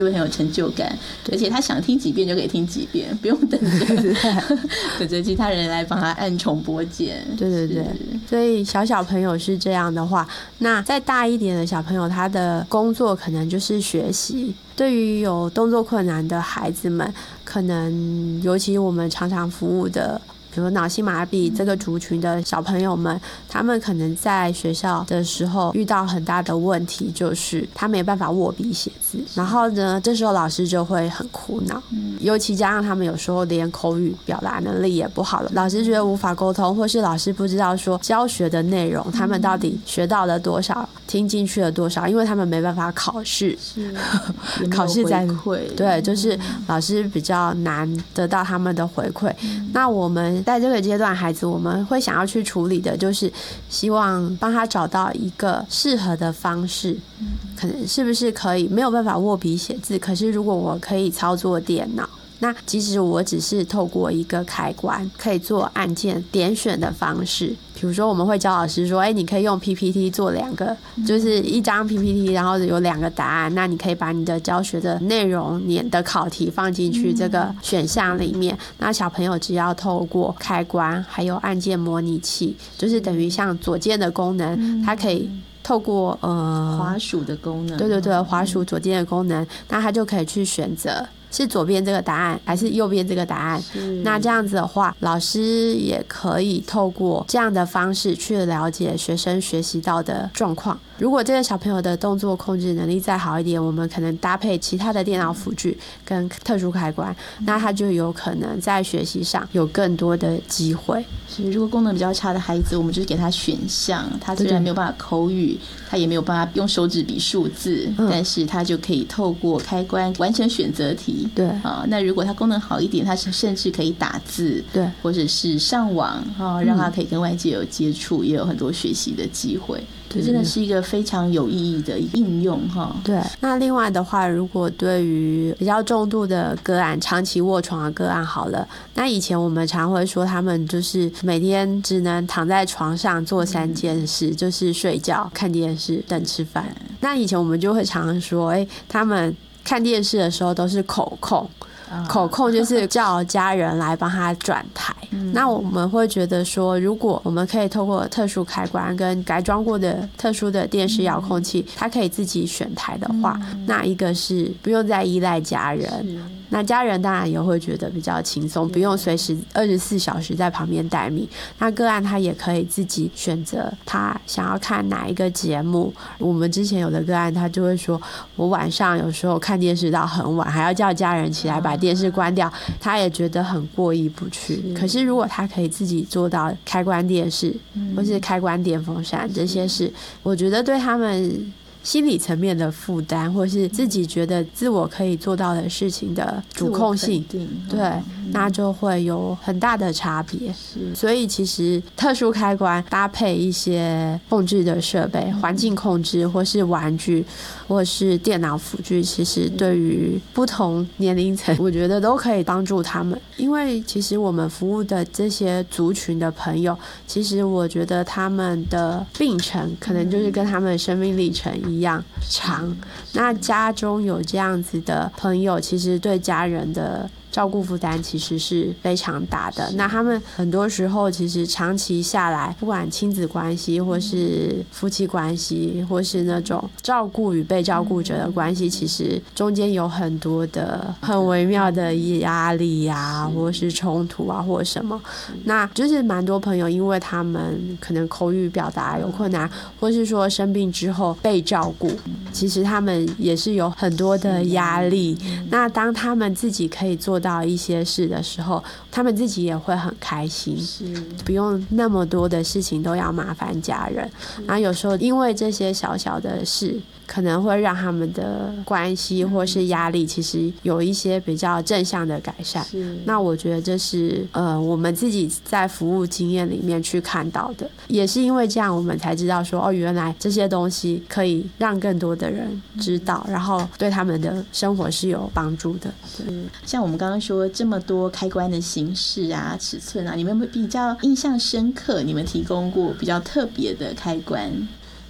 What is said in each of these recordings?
就会很有成就感，而且他想听几遍就可以听几遍，不用等着其他人来帮他按重播键。 对对对，所以小朋友是这样的话，那再大一点的小朋友，他的工作可能就是学习。对于有动作困难的孩子们，可能尤其我们常常服务的比如脑性麻痹这个族群的小朋友们，他们可能在学校的时候遇到很大的问题，就是他没办法握笔写字，然后呢这时候老师就会很苦恼，尤其加上他们有时候连口语表达能力也不好了，老师觉得无法沟通，或是老师不知道说教学的内容他们到底学到了多少，听进去了多少，因为他们没办法考试，考试在对，就是老师比较难得到他们的回馈。那我们在这个阶段孩子，我们会想要去处理的就是希望帮他找到一个适合的方式，可能是不是可以没有办法握笔写字，可是如果我可以操作电脑，那即使我只是透过一个开关可以做按键点选的方式，比如说我们会教老师说你可以用 PPT 做2个，就是一张 PPT 然后有2个答案，那你可以把你的教学的内容你的考题放进去这个选项里面，那小朋友只要透过开关还有按键模拟器，就是等于像左键的功能，它可以透过滑鼠的功能， 对对对，滑鼠左键的功能，那它就可以去选择是左边这个答案还是右边这个答案，那这样子的话老师也可以透过这样的方式去了解学生学习到的状况。如果这个小朋友的动作控制能力再好一点，我们可能搭配其他的电脑辅具跟特殊开关，那他就有可能在学习上有更多的机会。 是，如果功能比较差的孩子，我们就是给他选项，他虽然没有办法口语，他也没有办法用手指比数字，但是他就可以透过开关完成选择题。 对啊，那如果他功能好一点，他甚至可以打字， 对， 或者是上网啊，让他可以跟外界有接触，也有很多学习的机会。这真的是一个非常有意义的应用哈。 对，那另外的话，如果对于比较重度的个案，长期卧床的个案好了，那以前我们常会说他们就是每天只能躺在床上做3件事，就是睡觉、看电视、等吃饭。那以前我们就会常说，他们看电视的时候都是口控。口控就是叫家人来帮他转台，那我们会觉得说，如果我们可以透过特殊开关跟改装过的特殊的电视遥控器，他可以自己选台的话，那一个是不用再依赖家人，那家人当然也会觉得比较轻松，不用随时24小时在旁边待命。那个案他也可以自己选择他想要看哪一个节目。我们之前有的个案他就会说，我晚上有时候看电视到很晚，还要叫家人起来把电视关掉，他也觉得很过意不去。可是如果他可以自己做到开关电视或是开关电风扇这些事，我觉得对他们心理层面的负担，或是自己觉得自我可以做到的事情的主控性，对，那就会有很大的差别。所以其实特殊开关搭配一些控制的设备，环境控制或是玩具或是电脑辅具，其实对于不同年龄层我觉得都可以帮助他们。因为其实我们服务的这些族群的朋友，其实我觉得他们的病程可能就是跟他们的生命历程一样长，那家中有这样子的朋友，其实对家人的照顾负担其实是非常大的。那他们很多时候其实长期下来，不管亲子关系或是夫妻关系，或是那种照顾与被照顾者的关系，其实中间有很多的很微妙的压力啊，或是冲突啊，或什么。那就是蛮多朋友因为他们可能口语表达有困难，或是说生病之后被照顾，其实他们也是有很多的压力。那当他们自己可以做到一些事的时候，他们自己也会很开心，不用那么多的事情都要麻烦家人。然后有时候因为这些小小的事，可能会让他们的关系或是压力其实有一些比较正向的改善。那我觉得这是我们自己在服务经验里面去看到的，也是因为这样我们才知道说，原来这些东西可以让更多的人知道，然后对他们的生活是有帮助的。 像我们刚刚说这么多开关的形式啊、尺寸啊，你们比较印象深刻，你们提供过比较特别的开关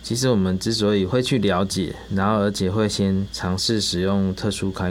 其实我们之所以会去了解，然后而且会先尝试使用特殊开